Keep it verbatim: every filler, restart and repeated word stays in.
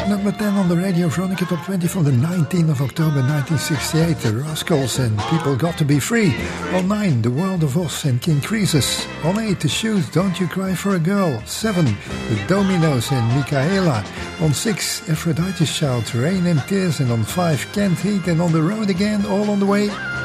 Number ten on the Radio Veronica Top twenty from the nineteenth of October nineteen sixty-eight, The Rascals and People Got to Be Free. On nine, The World of Oz and King Croesus. On eight, The Shoes, Don't You Cry for a Girl. seven, The Dominos and Michaela. On six, Aphrodite's Child, Rain and Tears. And on five, Kent Heat and On the Road Again, all on the way.